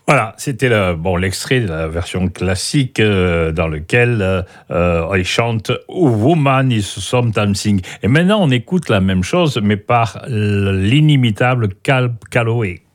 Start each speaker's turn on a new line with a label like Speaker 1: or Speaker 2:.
Speaker 1: Voilà, c'était l'extrait de la version classique dans lequel il chante Woman is Something. Et maintenant, on écoute la même chose, mais par l'inimitable Calloway.